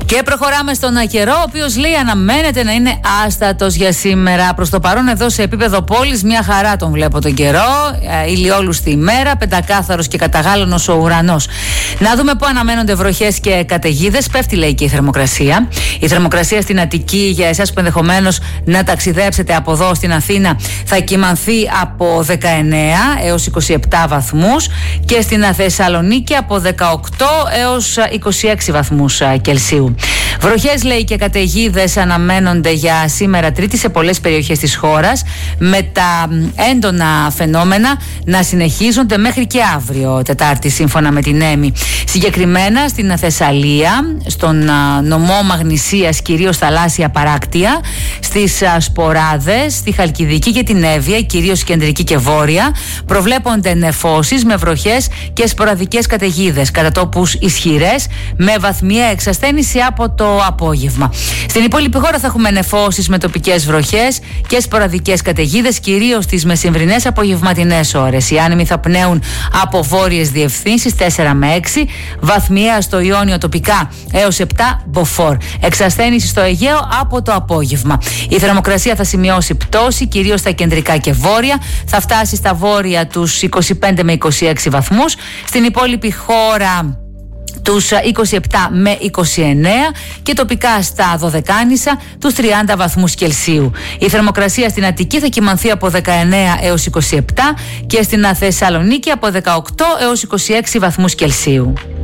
Και προχωράμε στον καιρό, ο οποίος λέει αναμένεται να είναι άστατος για σήμερα. Προς το παρόν, εδώ σε επίπεδο πόλης, μια χαρά τον βλέπω τον καιρό. Ηλιόλουστη ημέρα, πεντακάθαρος και καταγάλωνος ο ουρανός. Να δούμε πού αναμένονται βροχές και καταιγίδες. Πέφτει, λέει, και η θερμοκρασία. Η θερμοκρασία στην Αττική, για εσάς που ενδεχομένως να ταξιδέψετε από εδώ στην Αθήνα, θα κυμανθεί από 19 έως 27 βαθμούς και στην Θεσσαλονίκη από 18 έως 26 βαθμούς Κελσίου. Βροχές, λέει, και καταιγίδες αναμένονται για σήμερα Τρίτη σε πολλές περιοχές της χώρας, με τα έντονα φαινόμενα να συνεχίζονται μέχρι και αύριο Τετάρτη, σύμφωνα με την ΕΜΗ. Συγκεκριμένα στην Θεσσαλία, στον νομό Μαγνησίας, κυρίως θαλάσσια παράκτια, στις Σποράδες, στη Χαλκιδική και την Εύβοια, κυρίως κεντρική και βόρεια, προβλέπονται νεφώσεις με βροχές και σποραδικές καταιγίδες, κατά τόπους ισχυρές, με βαθμιαία εξασθένηση από το απόγευμα. Στην υπόλοιπη χώρα θα έχουμε νεφώσεις με τοπικές βροχές και σποραδικές καταιγίδες, κυρίως στις μεσημβρινές απογευματινές ώρες. Οι άνεμοι θα πνέουν από βόρειες διευθύνσεις 4 με 6, βαθμιαία στο Ιόνιο τοπικά έως 7 μποφόρ. Εξασθένηση στο Αιγαίο από το απόγευμα. Η θερμοκρασία θα σημειώσει πτώση, κυρίως στα κεντρικά και βόρεια. Θα φτάσει στα βόρεια τους 25 με 26 βαθμούς. Στην υπόλοιπη χώρα τους 27 με 29 και τοπικά στα Δωδεκάνησα τους 30 βαθμούς Κελσίου. Η θερμοκρασία στην Αττική θα κυμανθεί από 19 έως 27 και στην Θεσσαλονίκη από 18 έως 26 βαθμούς Κελσίου.